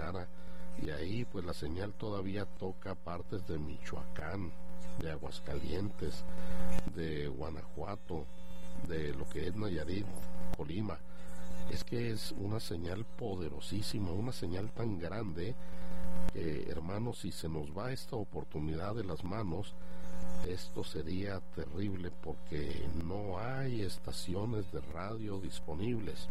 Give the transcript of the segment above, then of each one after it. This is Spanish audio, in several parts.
Guadalajara, y ahí pues la señal todavía toca partes de Michoacán, de Aguascalientes, de Guanajuato, de lo que es Nayarit, Colima. Es que es una señal poderosísima, una señal tan grande que, hermanos, si se nos va esta oportunidad de las manos, esto sería terrible, porque no hay estaciones de radio disponibles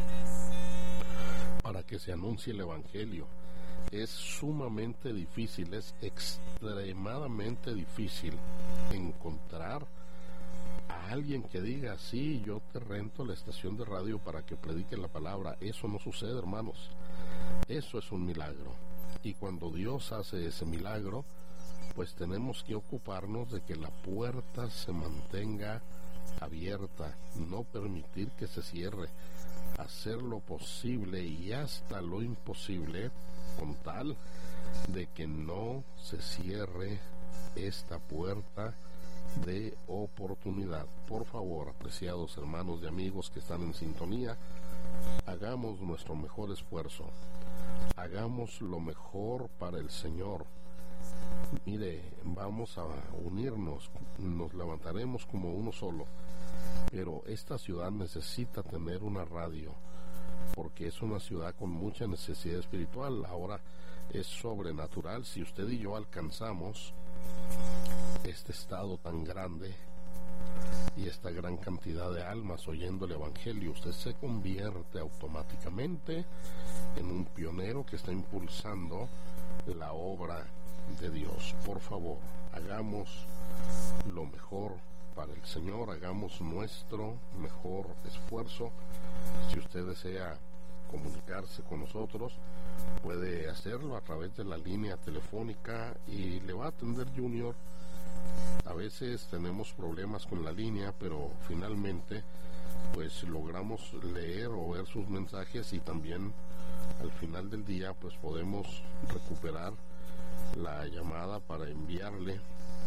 para que se anuncie el Evangelio. Es sumamente difícil, es extremadamente difícil encontrar a alguien que diga: sí, yo te rento la estación de radio para que predique la palabra. Eso no sucede, hermanos. Eso es un milagro. Y cuando Dios hace ese milagro, pues tenemos que ocuparnos de que la puerta se mantenga abierta, no permitir que se cierre, hacer lo posible y hasta lo imposible con tal de que no se cierre esta puerta de oportunidad. Por favor, apreciados hermanos y amigos que están en sintonía, hagamos nuestro mejor esfuerzo, hagamos lo mejor para el Señor. Mire, vamos a unirnos, nos levantaremos como uno solo, pero esta ciudad necesita tener una radio, porque es una ciudad con mucha necesidad espiritual. Ahora es sobrenatural si usted y yo alcanzamos este estado tan grande y esta gran cantidad de almas oyendo el Evangelio. Usted se convierte automáticamente en un pionero que está impulsando la obra de Dios. Por favor, hagamos lo mejor para el Señor, hagamos nuestro mejor esfuerzo. Si usted desea comunicarse con nosotros, puede hacerlo a través de la línea telefónica y le va a atender Junior. A veces tenemos problemas con la línea, pero finalmente pues logramos leer o ver sus mensajes, y también al final del día pues podemos recuperar la llamada para enviarle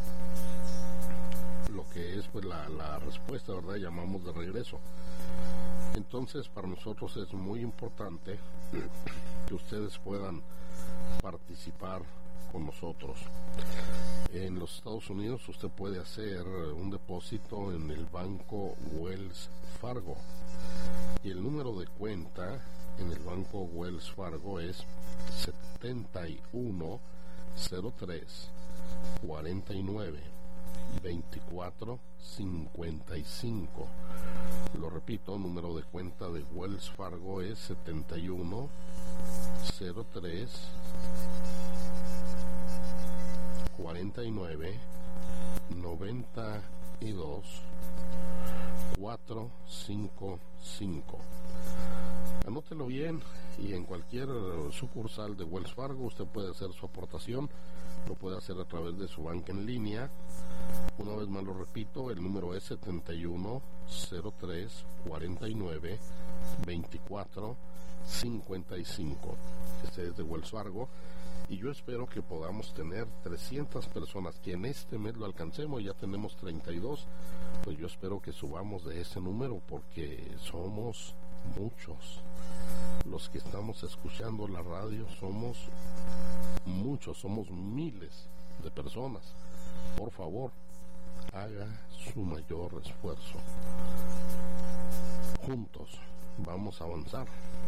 lo que es pues la respuesta, ¿verdad? Llamamos de regreso. Entonces, para nosotros es muy importante que ustedes puedan participar con nosotros. En los Estados Unidos usted puede hacer un depósito en el banco Wells Fargo, y el número de cuenta en el banco Wells Fargo es 7103 49 24 55. Lo repito, número de cuenta de Wells Fargo es 7103 49 92 455. Anótelo bien, y en cualquier sucursal de Wells Fargo usted puede hacer su aportación. Lo puede hacer a través de su banca en línea. Una vez más lo repito, el número es 7103 49 24 55. Este es de Wells Fargo, y yo espero que podamos tener 300 personas, que en este mes lo alcancemos. Ya tenemos 32, pues yo espero que subamos de ese número, porque somos muchos los que estamos escuchando la radio, somos muchos, somos miles de personas. Por favor, haga su mayor esfuerzo. Juntos vamos a avanzar,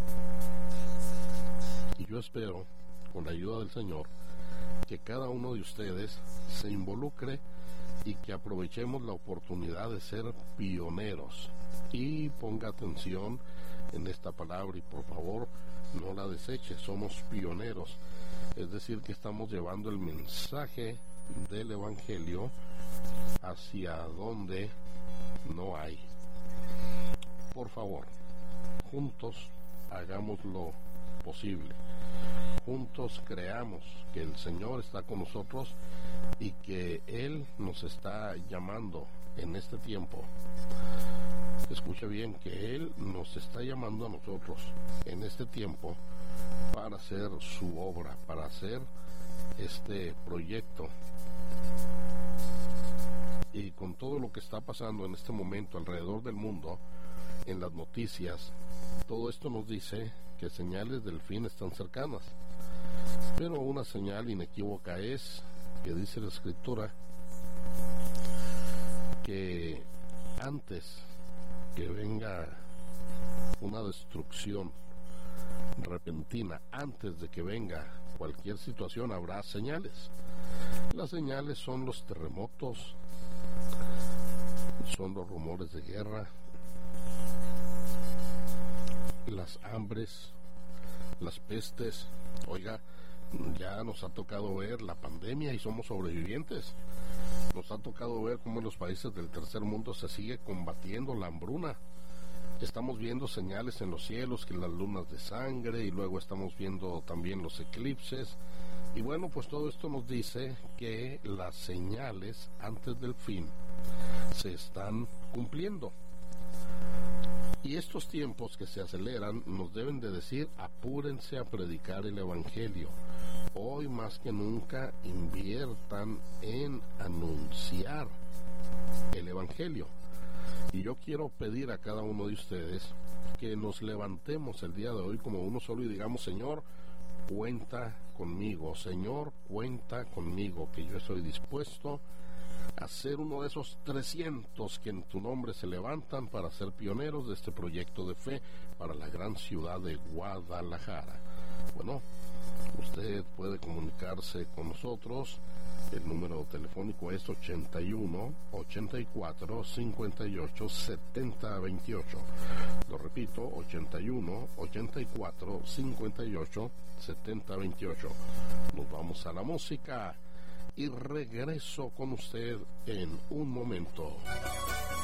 y yo espero, con la ayuda del Señor, que cada uno de ustedes se involucre y que aprovechemos la oportunidad de ser pioneros. Y ponga atención en esta palabra, y por favor no la deseche. Somos pioneros, es decir, que estamos llevando el mensaje del Evangelio hacia donde no hay. Por favor, juntos hagamos lo posible. Juntos creamos que el Señor está con nosotros y que Él nos está llamando en este tiempo. Escuche bien, que Él nos está llamando a nosotros en este tiempo para hacer su obra, para hacer este proyecto. Y con todo lo que está pasando en este momento alrededor del mundo, en las noticias, todo esto nos dice que señales del fin están cercanas. Pero una señal inequívoca es que dice la Escritura que antes que venga una destrucción repentina, antes de que venga cualquier situación, habrá señales. Las señales son los terremotos, son los rumores de guerra, las hambres, las pestes. Oiga, ya nos ha tocado ver la pandemia y somos sobrevivientes. Nos ha tocado ver cómo en los países del tercer mundo se sigue combatiendo la hambruna. Estamos viendo señales en los cielos, que las lunas de sangre, y luego estamos viendo también los eclipses. Y bueno, pues todo esto nos dice que las señales antes del fin se están cumpliendo. Y estos tiempos que se aceleran nos deben de decir: apúrense a predicar el Evangelio. Hoy más que nunca inviertan en anunciar el Evangelio. Y yo quiero pedir a cada uno de ustedes que nos levantemos el día de hoy como uno solo y digamos: Señor, cuenta conmigo. Señor, cuenta conmigo, que yo estoy dispuesto a ser uno de esos 300 que en tu nombre se levantan para ser pioneros de este proyecto de fe para la gran ciudad de Guadalajara. Bueno, usted puede comunicarse con nosotros. El número telefónico es 81 84 58 70 28. Lo repito, 81 84 58 70 28. Nos vamos a la música y regreso con usted en un momento.